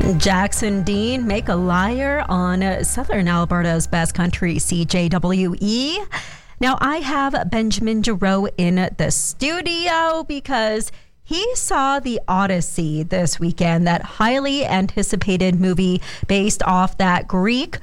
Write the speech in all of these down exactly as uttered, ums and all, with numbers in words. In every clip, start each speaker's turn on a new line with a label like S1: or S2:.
S1: Jackson Dean, Make a Liar on Southern Alberta's Best Country, C J W E. Now, I have Benjamin Giroux in the studio because he saw The Odyssey this weekend, that highly anticipated movie based off that Greek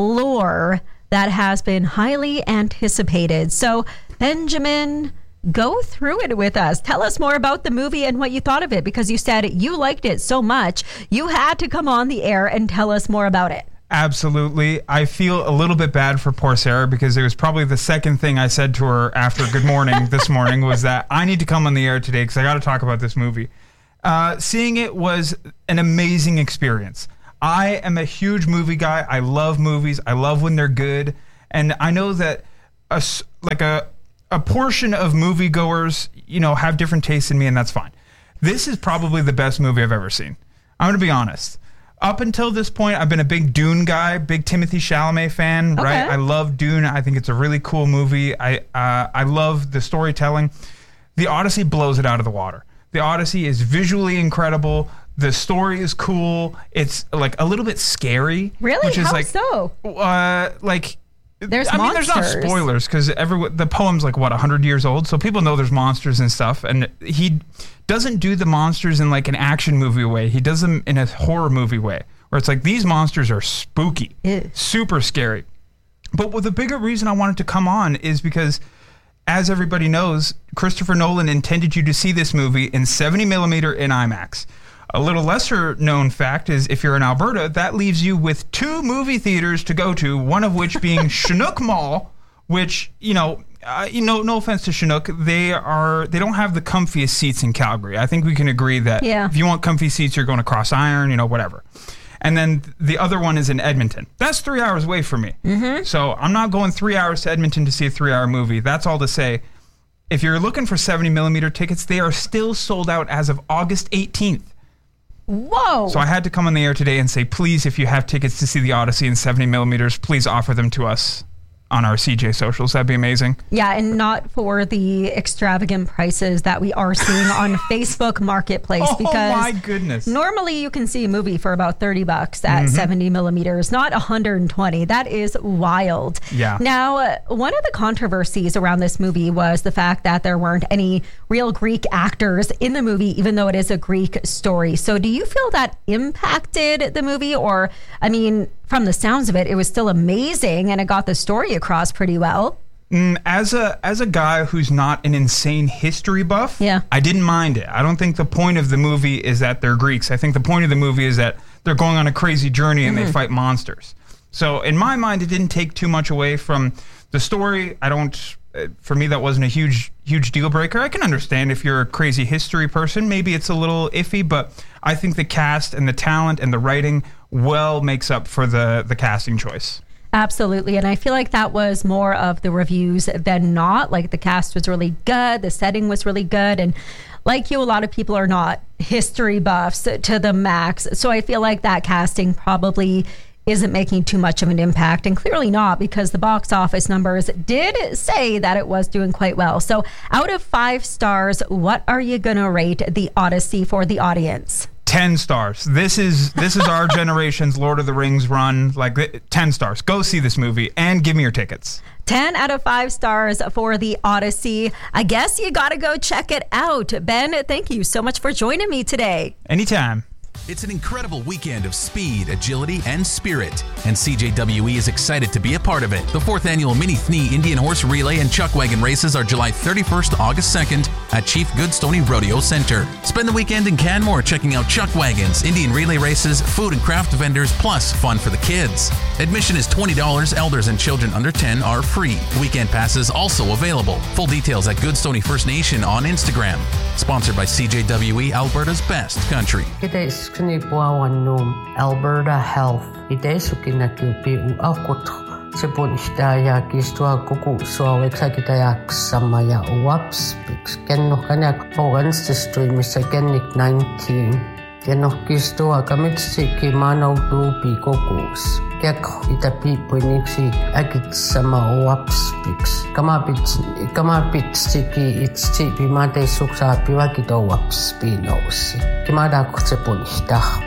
S1: lore that has been highly anticipated. So, Benjamin, go through it with us. Tell us more about the movie and what you thought of it, because you said you liked it so much, you had to come on the air and tell us more about it.
S2: Absolutely. I feel a little bit bad for poor Sarah, because it was probably the second thing I said to her after good morning this morning was that I need to come on the air today because I got to talk about this movie. Uh, seeing it was an amazing experience. I am a huge movie guy. I love movies. I love when they're good. And I know that a, like a, a portion of moviegoers, you know, have different tastes than me, and that's fine. This is probably the best movie I've ever seen. I'm going to be honest. Up until this point, I've been a big Dune guy, big Timothée Chalamet fan, okay. right? I love Dune. I think it's a really cool movie. I uh, I love the storytelling. The Odyssey blows it out of the water. The Odyssey is visually incredible. The story is cool. It's like a little bit scary.
S1: Really?
S2: Which is
S1: How
S2: like,
S1: so?
S2: Uh, like...
S1: There's
S2: I
S1: monsters.
S2: mean, there's not spoilers because every the poem's like what one hundred years old, so people know there's monsters and stuff. And he doesn't do the monsters in like an action movie way. He does them in a horror movie way, where it's like these monsters are spooky, Ew. super scary. But well, the bigger reason I wanted to come on is because, as everybody knows, Christopher Nolan intended you to see this movie in seventy millimeter in IMAX. A little lesser known fact is if you're in Alberta, that leaves you with two movie theaters to go to, one of which being Chinook Mall, which, you know, uh, you know, no offense to Chinook, they are they don't have the comfiest seats in Calgary. I think we can agree that
S1: yeah.
S2: if you want comfy seats, you're going to Cross Iron, you know, whatever. And then the other one is in Edmonton. That's three hours away from me.
S1: Mm-hmm.
S2: So I'm not going three hours to Edmonton to see a three-hour movie. That's all to say, if you're looking for seventy millimeter tickets, they are still sold out as of August eighteenth.
S1: Whoa.
S2: So I had to come on the air today and say, please, if you have tickets to see The Odyssey in seventy millimeters, please offer them to us on our C J socials. That'd be amazing.
S1: Yeah, and not for the extravagant prices that we are seeing on Facebook Marketplace.
S2: Oh,
S1: because
S2: my goodness.
S1: Normally you can see a movie for about thirty bucks at mm-hmm. seventy millimeters, not one hundred twenty. That is wild.
S2: Yeah.
S1: Now, uh, one of the controversies around this movie was the fact that there weren't any real Greek actors in the movie, even though it is a Greek story. So do you feel that impacted the movie? Or, I mean, from the sounds of it, it was still amazing and it got the story across pretty well.
S2: Mm, as a as a guy who's not an insane history buff,
S1: yeah.
S2: I didn't mind it. I don't think the point of the movie is that they're Greeks. I think the point of the movie is that they're going on a crazy journey and mm-hmm. they fight monsters. So in my mind, it didn't take too much away from the story. I don't... For me, that wasn't a huge, huge deal breaker. I can understand if you're a crazy history person, maybe it's a little iffy, but I think the cast and the talent and the writing well makes up for the, the casting choice.
S1: Absolutely. And I feel like that was more of the reviews than not. Like the cast was really good. The setting was really good. And like you, a lot of people are not history buffs to the max. So I feel like that casting probably isn't making too much of an impact, and clearly not, because the box office numbers did say that it was doing quite well. So out of five stars, what are you going to rate The Odyssey for the audience?
S2: ten stars. This is this is our generation's Lord of the Rings run. Like ten stars. Go see this movie and give me your tickets.
S1: ten out of five stars for The Odyssey. I guess you got to go check it out. Ben, thank you so much for joining me today.
S2: Anytime.
S3: It's an incredible weekend of speed, agility, and spirit, and C J W E is excited to be a part of it. The fourth annual Mini Thni Indian Horse Relay and Chuck Wagon races are July thirty-first to August second at Chief Goodstony Rodeo Center. Spend the weekend in Canmore checking out Chuck Wagons, Indian relay races, food and craft vendors, plus fun for the kids. Admission is twenty dollars. Elders and children under ten are free. Weekend passes also available. Full details at Goodstony First Nation on Instagram. Sponsored by C J W E, Alberta's Best Country.
S4: Kini puawanum Alberta Health. Idesukina kupi u akut sepun istaya kistua kuku suawe sakitaya samaya uaps pix kenno kanak pogans the stream is again nineteen. Kenno kistua kamitsiki manau tupi kokus. Kek itapi puniksi agit sama uaps pix. Kamapit kamapit stiki it's tipi mate suksa piwakito uaps pinosi. Kimada kutsepun istahpa.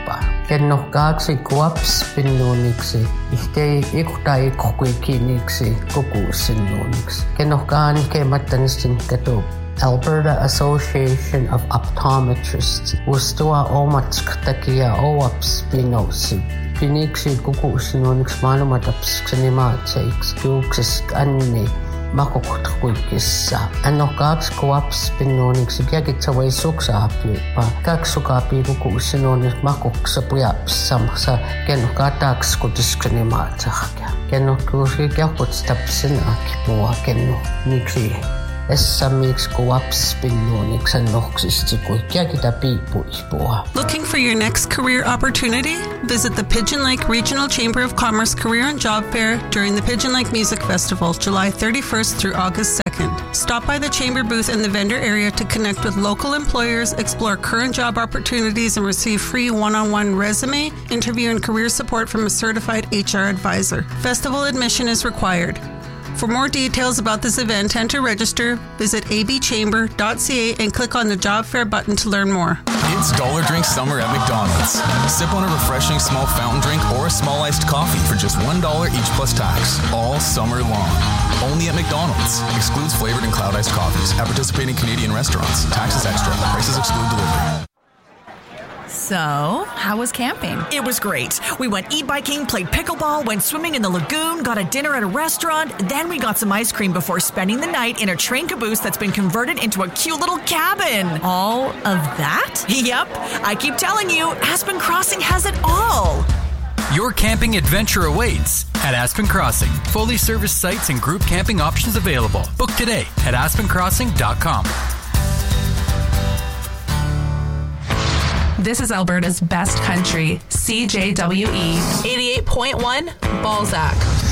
S4: Kennohkaaksi kuapspinnuuniksi, ihtei ikuta ikukuikiniksi kukuussinnuuniksi. Kennohkaan kemattanistin ketu Alberta Association of Optometrists ustua omatsk takia oapspinosi. Piniksi kukuussinnuuniksi maailmatapsikseni maatseiksi juuksis anni makukutkuikissa. Annohkaaks kuapspinnuuniksi kiekitsavai suksaapiupa. Kaksukaapi kukuussinnuuniksi makuksa pujapsamsa kennohkaataaks kutiskeni maatsahkia. Kennohkuusi kiekutstapsinaaki mua kennohniksi. Essamiksi kuapspinnuuniksi annohksisti kuikkiakita piipuispua.
S5: Looking for your next career opportunity? Visit the Pigeon Lake Regional Chamber of Commerce Career and Job Fair during the Pigeon Lake Music Festival, July thirty-first through August second. Stop by the chamber booth in the vendor area to connect with local employers, explore current job opportunities, and receive free one-on-one resume, interview, and career support from a certified H R advisor. Festival admission is required. For more details about this event and to register, visit a b chamber dot c a and click on the Job Fair button to learn more.
S6: It's Dollar Drink Summer at McDonald's. Sip on a refreshing small fountain drink or a small iced coffee for just one dollar each plus tax, all summer long. Only at McDonald's. Excludes flavored and cloud iced coffees at participating Canadian restaurants. Taxes extra. Prices exclude delivery.
S7: So, how was camping?
S8: It was great. We went e-biking, played pickleball, went swimming in the lagoon, got a dinner at a restaurant, then we got some ice cream before spending the night in a train caboose that's been converted into a cute little cabin.
S7: All of that?
S8: Yep. I keep telling you, Aspen Crossing has it all.
S9: Your camping adventure awaits at Aspen Crossing. Fully serviced sites and group camping options available. Book today at aspen crossing dot com.
S10: This is Alberta's best country, C J W E eighty-eight point one Balzac.